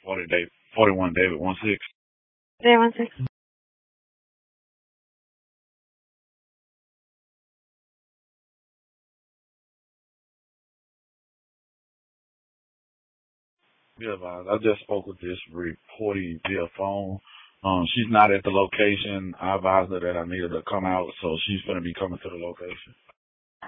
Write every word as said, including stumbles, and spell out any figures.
forty David, forty-one David, one six. Day one six. Yeah, Vaz, I just spoke with this reportee via phone. Um, she's not at the location. I advised her that I needed to come out, so she's going to be coming to the location.